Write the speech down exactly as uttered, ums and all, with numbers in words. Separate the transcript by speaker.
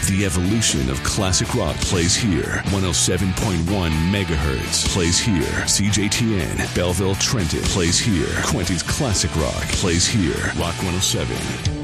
Speaker 1: The evolution of classic rock plays here. one oh seven point one megahertz plays here. C J T N, Belleville, Trenton plays here. Quentin's Classic Rock plays here. Rock one oh seven.